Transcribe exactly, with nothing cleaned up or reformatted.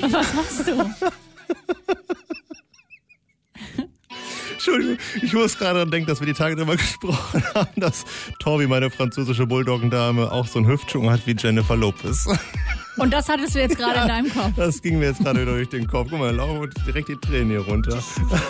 was machst du? Entschuldigung, ich muss gerade daran denken, dass wir die Tage darüber gesprochen haben, dass Torbi, meine französische Bulldoggendame, auch so einen Hüftschwung hat wie Jennifer Lopez. Und das hattest du jetzt gerade ja, in deinem Kopf? Das ging mir jetzt gerade wieder durch den Kopf. Guck mal, da laufen direkt die Tränen hier runter.